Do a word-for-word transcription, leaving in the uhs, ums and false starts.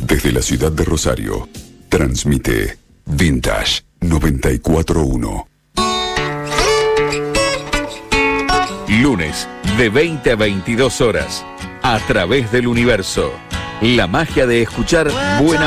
Desde la ciudad de Rosario, transmite Vintage noventa y cuatro punto uno. Lunes, de veinte a veintidós horas, a través del universo. La magia de escuchar buena